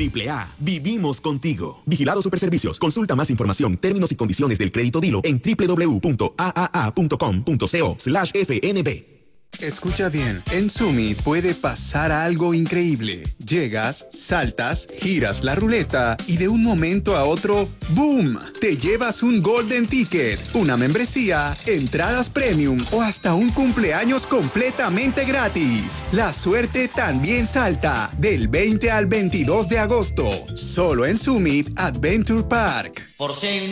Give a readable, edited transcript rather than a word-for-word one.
AAA, vivimos contigo. Vigilado Superservicios. Consulta más información, términos y condiciones del crédito Dilo en www.aaa.com.co/FNB. Escucha bien, en Sumi puede pasar algo increíble. Llegas, saltas, giras la ruleta y de un momento a otro, ¡boom!, te llevas un Golden Ticket, una membresía, entradas premium o hasta un cumpleaños completamente gratis. La suerte también salta del 20 al 22 de agosto, solo en Summit Adventure Park. Por si